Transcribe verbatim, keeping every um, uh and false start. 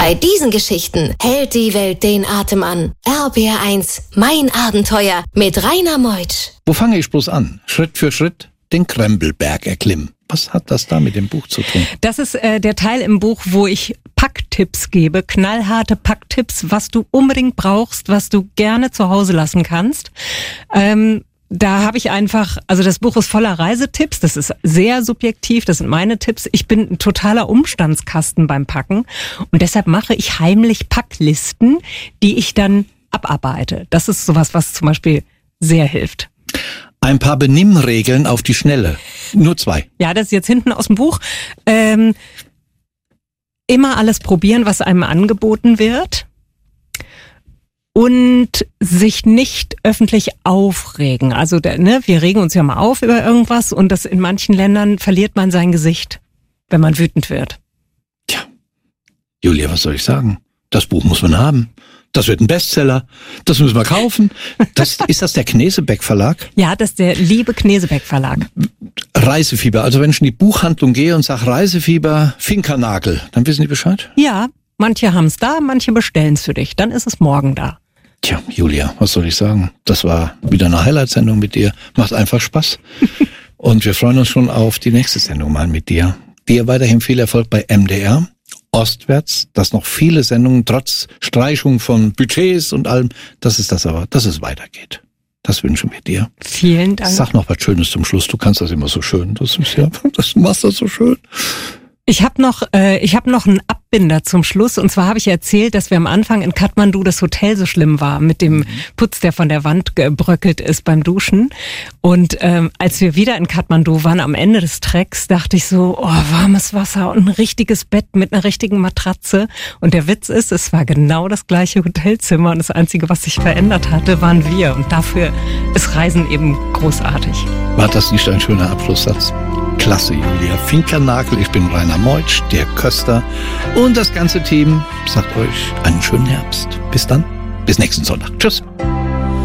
Bei diesen Geschichten hält die Welt den Atem an. R B R eins, mein Abenteuer mit Rainer Meutsch. Wo fange ich bloß an? Schritt für Schritt den Krempelberg erklimmen. Was hat das da mit dem Buch zu tun? Das ist äh, der Teil im Buch, wo ich Packtipps gebe, knallharte Packtipps, was du unbedingt brauchst, was du gerne zu Hause lassen kannst. Ähm, da habe ich einfach, also das Buch ist voller Reisetipps, das ist sehr subjektiv, das sind meine Tipps. Ich bin ein totaler Umstandskasten beim Packen und deshalb mache ich heimlich Packlisten, die ich dann abarbeite. Das ist sowas, was zum Beispiel sehr hilft. Ein paar Benimmregeln auf die Schnelle. Nur zwei. Ja, das ist jetzt hinten aus dem Buch. Ähm, immer alles probieren, was einem angeboten wird. Und sich nicht öffentlich aufregen. Also ne, wir regen uns ja mal auf über irgendwas und das in manchen Ländern verliert man sein Gesicht, wenn man wütend wird. Tja, Julia, was soll ich sagen? Das Buch muss man haben. Das wird ein Bestseller. Das müssen wir kaufen. Das, ist das der Knesebeck Verlag? Ja, das ist der liebe Knesebeck Verlag. Reisefieber. Also wenn ich in die Buchhandlung gehe und sage Reisefieber, Finkernagel, dann wissen die Bescheid? Ja, manche haben es da, manche bestellen es für dich. Dann ist es morgen da. Tja, Julia, was soll ich sagen? Das war wieder eine Highlight-Sendung mit dir. Macht einfach Spaß. Und wir freuen uns schon auf die nächste Sendung mal mit dir. Dir weiterhin viel Erfolg bei M D R. Ostwärts, dass noch viele Sendungen trotz Streichung von Budgets und allem, dass es das aber, dass es weitergeht. Das wünschen wir dir. Vielen Dank. Sag noch was Schönes zum Schluss. Du kannst das immer so schön. Das ist ja, das du machst das so schön. Ich habe noch, äh, ich habe noch einen Abbinder zum Schluss. Und zwar habe ich erzählt, dass wir am Anfang in Kathmandu das Hotel so schlimm war mit dem Putz, der von der Wand gebröckelt ist beim Duschen. Und ähm, als wir wieder in Kathmandu waren, am Ende des Treks, dachte ich so, oh, warmes Wasser und ein richtiges Bett mit einer richtigen Matratze. Und der Witz ist, es war genau das gleiche Hotelzimmer und das Einzige, was sich verändert hatte, waren wir. Und dafür ist Reisen eben großartig. War das nicht ein schöner Abschlusssatz? Klasse, Julia. Finkernagel, ich bin Rainer Meutsch, der Köster. Und das ganze Team sagt euch einen schönen Herbst. Bis dann, bis nächsten Sonntag. Tschüss.